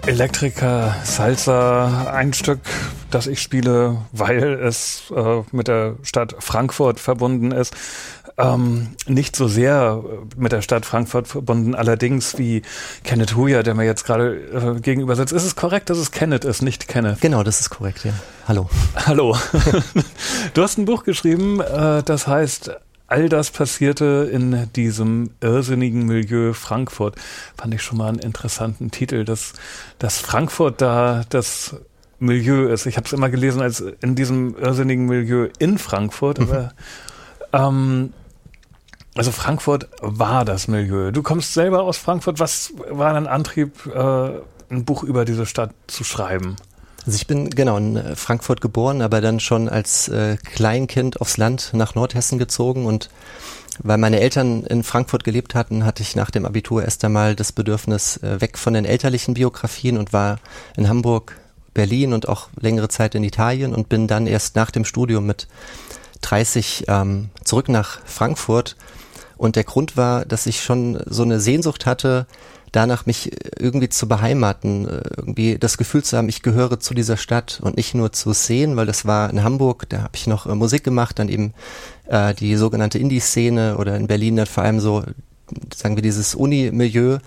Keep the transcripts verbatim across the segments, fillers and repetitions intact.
Electrica Salsa, ein Stück, das ich spiele, weil es äh, mit der Stadt Frankfurt verbunden ist. Ähm, nicht so sehr mit der Stadt Frankfurt verbunden, allerdings wie Kenneth Huya, der mir jetzt gerade äh, gegenüber sitzt. Ist es korrekt, dass es Kenneth ist, nicht Kenneth? Genau, das ist korrekt, ja. Hallo. Hallo. Du hast ein Buch geschrieben, äh, das heißt All das passierte in diesem irrsinnigen Milieu Frankfurt. Fand ich schon mal einen interessanten Titel, dass, dass Frankfurt da das Milieu ist. Ich habe es immer gelesen als in diesem irrsinnigen Milieu in Frankfurt. Mhm. Aber, ähm, also Frankfurt war das Milieu. Du kommst selber aus Frankfurt. Was war dein Antrieb, äh, ein Buch über diese Stadt zu schreiben? Also ich bin genau in Frankfurt geboren, aber dann schon als äh, Kleinkind aufs Land nach Nordhessen gezogen, und weil meine Eltern in Frankfurt gelebt hatten, hatte ich nach dem Abitur erst einmal das Bedürfnis äh, weg von den elterlichen Biografien und war in Hamburg, Berlin und auch längere Zeit in Italien und bin dann erst nach dem Studium mit dreißig ähm, zurück nach Frankfurt, und der Grund war, dass ich schon so eine Sehnsucht hatte, danach mich irgendwie zu beheimaten, irgendwie das Gefühl zu haben, ich gehöre zu dieser Stadt und nicht nur zu Szenen, weil das war in Hamburg, da habe ich noch äh, Musik gemacht, dann eben äh, die sogenannte Indie-Szene, oder in Berlin dann vor allem so, sagen wir, dieses Uni-Milieu.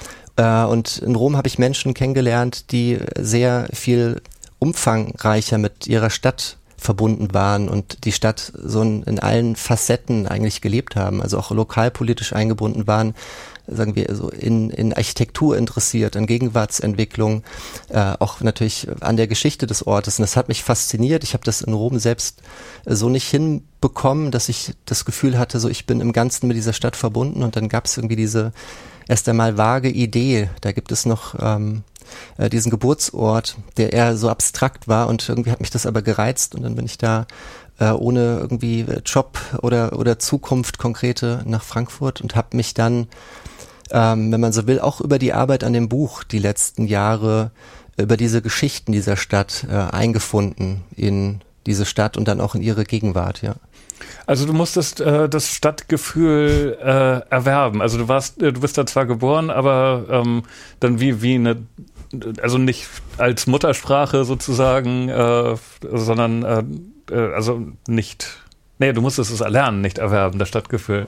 Äh, und in Rom habe ich Menschen kennengelernt, die sehr viel umfangreicher mit ihrer Stadt verbunden waren und die Stadt so in, in allen Facetten eigentlich gelebt haben, also auch lokalpolitisch eingebunden waren, sagen wir so in, in Architektur interessiert, an Gegenwartsentwicklung, äh, auch natürlich an der Geschichte des Ortes. Und das hat mich fasziniert. Ich habe das in Rom selbst äh, so nicht hinbekommen, dass ich das Gefühl hatte, so ich bin im Ganzen mit dieser Stadt verbunden. Und dann gab es irgendwie diese erst einmal vage Idee. Da gibt es noch ähm, äh, diesen Geburtsort, der eher so abstrakt war, und irgendwie hat mich das aber gereizt, und dann bin ich da äh, ohne irgendwie Job oder oder Zukunft konkrete nach Frankfurt und habe mich dann, Ähm, wenn man so will, auch über die Arbeit an dem Buch die letzten Jahre, über diese Geschichten dieser Stadt äh, eingefunden in diese Stadt und dann auch in ihre Gegenwart, ja. Also du musstest äh, das Stadtgefühl äh, erwerben. Also du warst, äh, du bist da zwar geboren, aber ähm, dann wie wie eine, also nicht als Muttersprache sozusagen, äh, sondern äh, äh, also nicht. Nee, du musstest es erlernen, nicht erwerben, das Stadtgefühl.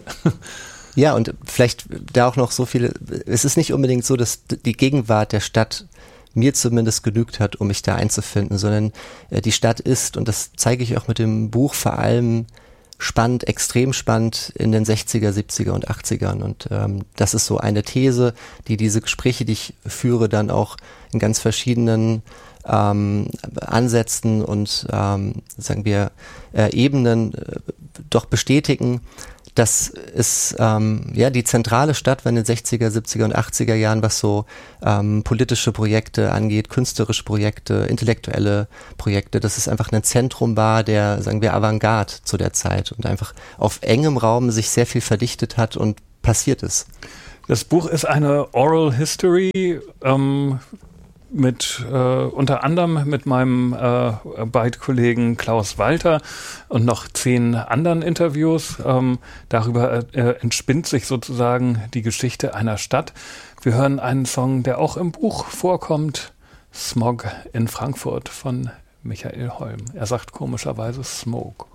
Ja, und vielleicht da auch noch so viele, es ist nicht unbedingt so, dass die Gegenwart der Stadt mir zumindest genügt hat, um mich da einzufinden, sondern äh, die Stadt ist, und das zeige ich auch mit dem Buch, vor allem spannend, extrem spannend in den sechziger, siebziger und achtzigern, und ähm, das ist so eine These, die diese Gespräche, die ich führe, dann auch in ganz verschiedenen ähm, Ansätzen und ähm, sagen wir äh, Ebenen äh, doch bestätigen, dass es ähm, ja die zentrale Stadt war in den sechziger, siebziger und achtziger Jahren, was so ähm, politische Projekte angeht, künstlerische Projekte, intellektuelle Projekte, dass es einfach ein Zentrum war der, sagen wir, Avantgarde zu der Zeit und einfach auf engem Raum sich sehr viel verdichtet hat und passiert ist. Das Buch ist eine Oral History, ähm mit äh, unter anderem mit meinem äh, Beitkollegen Klaus Walter und noch zehn anderen Interviews. Ähm, darüber äh, entspinnt sich sozusagen die Geschichte einer Stadt. Wir hören einen Song, der auch im Buch vorkommt, Smog in Frankfurt von Michael Holm. Er sagt komischerweise Smoke.